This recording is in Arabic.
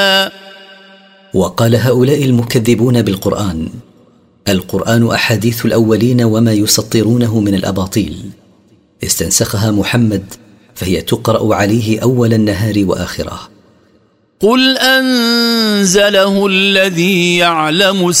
وقال هؤلاء المكذبون بالقرآن: القرآن أحاديث الأولين وما يسطرونه من الأباطيل، استنسخها محمد فهي تقرأ عليه أول النهار وآخره. قل أنزله الذي يعلم